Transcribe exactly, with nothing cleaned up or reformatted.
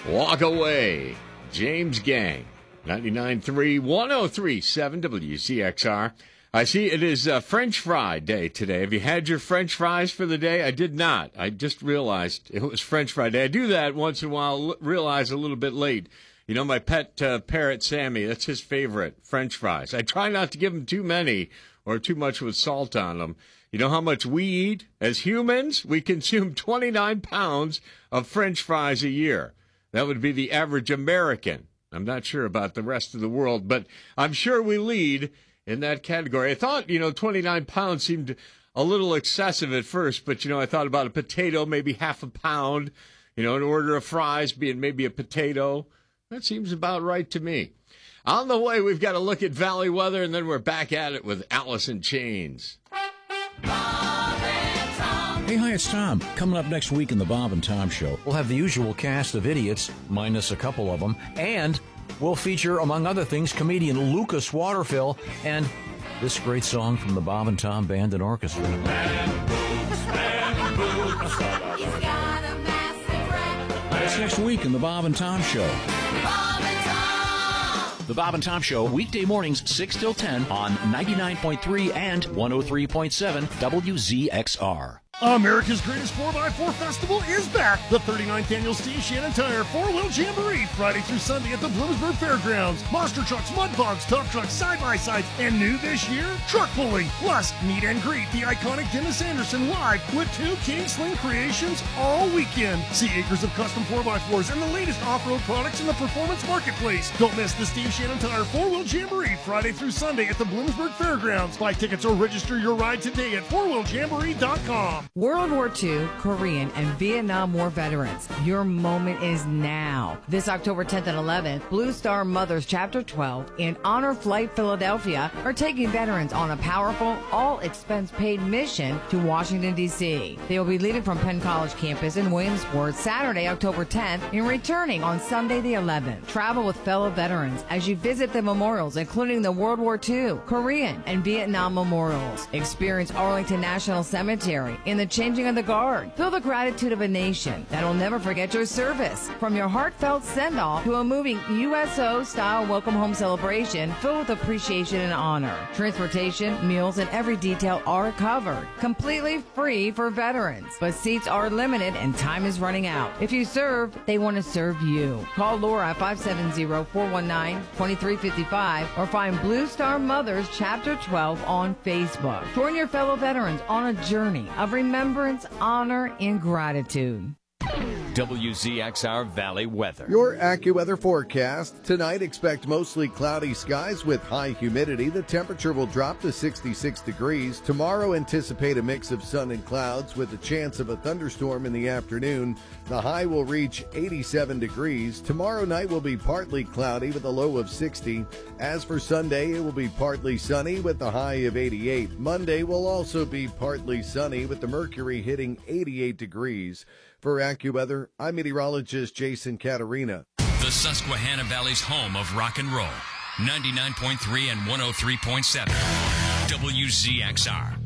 Walk Away, James Gang, ninety-nine point three, one oh three point seven W C X R. I see it is uh, French Fry Day today. Have you had your French fries for the day? I did not. I just realized it was French Fry Day. I do that once in a while, l- realize a little bit late. You know, my pet uh, parrot, Sammy, that's his favorite, French fries. I try not to give him too many or too much with salt on them. You know how much we eat? As humans, we consume twenty-nine pounds of French fries a year. That would be the average American. I'm not sure about the rest of the world, but I'm sure we lead in that category. I thought, you know, twenty-nine pounds seemed a little excessive at first, but, you know, I thought about a potato, maybe half a pound, you know, an order of fries being maybe a potato. That seems about right to me. On the way, we've got a look at Valley weather, and then we're back at it with Alice in Chains. Hey, hi, it's Tom. Coming up next week in the Bob and Tom Show, we'll have the usual cast of idiots, minus a couple of them, and we'll feature, among other things, comedian Lucas Waterfill and this great song from the Bob and Tom Band and Orchestra. That's next week in the Bob and Tom Show. Bob and Tom. The Bob and Tom Show, weekday mornings, six till ten on ninety-nine point three and one oh three point seven W Z X R. America's Greatest four by four Festival is back. The thirty-ninth Annual Steve Shannon Tire four-wheel Jamboree, Friday through Sunday at the Bloomsburg Fairgrounds. Monster trucks, mud bogs, tough trucks, side-by-sides, and new this year, truck pulling. Plus, meet and greet the iconic Dennis Anderson live with two King Sling creations all weekend. See acres of custom four by fours and the latest off-road products in the performance marketplace. Don't miss the Steve Shannon Tire four-wheel Jamboree, Friday through Sunday at the Bloomsburg Fairgrounds. Buy tickets or register your ride today at four wheel jamboree dot com. World War Two, Korean, and Vietnam War veterans, your moment is now. This October tenth and eleventh, Blue Star Mothers Chapter twelve and Honor Flight Philadelphia are taking veterans on a powerful, all-expense-paid mission to Washington, D C They will be leaving from Penn College campus in Williamsport Saturday, October tenth, and returning on Sunday the eleventh. Travel with fellow veterans as you visit the memorials, including the World War Two, Korean, and Vietnam memorials. Experience Arlington National Cemetery in the changing of the guard. Feel the gratitude of a nation that will never forget your service. From your heartfelt send-off to a moving U S O-style welcome home celebration filled with appreciation and honor. Transportation, meals, and every detail are covered. Completely free for veterans. But seats are limited and time is running out. If you serve, they want to serve you. Call Laura at five seven zero, four one nine, two three five five or find Blue Star Mothers Chapter twelve on Facebook. Join your fellow veterans on a journey of remembrance, honor, and gratitude. W Z X R Valley weather. Your AccuWeather forecast. Tonight, expect mostly cloudy skies with high humidity. The temperature will drop to sixty-six degrees. Tomorrow, anticipate a mix of sun and clouds with a chance of a thunderstorm in the afternoon. The high will reach eighty-seven degrees. Tomorrow night will be partly cloudy with a low of sixty. As for Sunday, it will be partly sunny with a high of eighty-eight. Monday will also be partly sunny with the mercury hitting eighty-eight degrees. For AccuWeather, I'm meteorologist Jason Caterina. The Susquehanna Valley's home of rock and roll. ninety-nine point three and one oh three point seven W Z X R.